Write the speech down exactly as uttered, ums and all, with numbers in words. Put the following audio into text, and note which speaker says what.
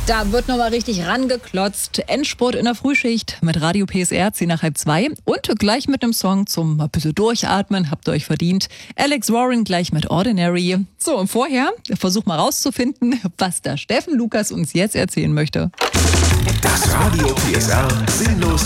Speaker 1: Da wird nochmal richtig rangeklotzt. Endspurt in der Frühschicht mit Radio P S R, zehn nach halb zwei. Und gleich mit einem Song zum ein bisschen durchatmen, habt ihr euch verdient. Alex Warren gleich mit Ordinary. So, und vorher versuch mal rauszufinden, was der Steffen Lukas uns jetzt erzählen möchte.
Speaker 2: Das Radio P S R Sinnlos